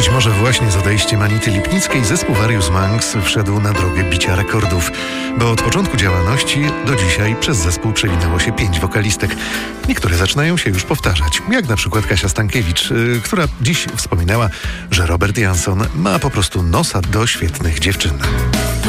Być może właśnie z odejściem Anity Lipnickiej zespół Various Monks wszedł na drogę bicia rekordów, bo od początku działalności do dzisiaj przez zespół przewinęło się 5 wokalistek. Niektóre zaczynają się już powtarzać, jak na przykład Kasia Stankiewicz, która dziś wspominała, że Robert Jansson ma po prostu nosa do świetnych dziewczyn.